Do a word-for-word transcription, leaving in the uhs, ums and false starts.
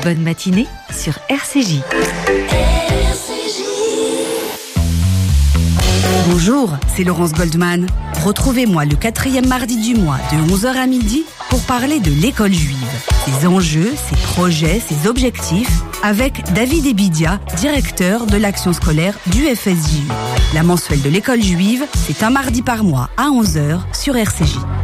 Bonne matinée sur R C J. Bonjour, c'est Laurence Goldman. Retrouvez-moi le quatrième mardi du mois de onze heures à midi pour parler de l'école juive, ses enjeux, ses projets, ses objectifs, avec David Ebidia, directeur de l'action scolaire du F S J U. La mensuelle de l'école juive, c'est un mardi par mois à onze heures sur R C J.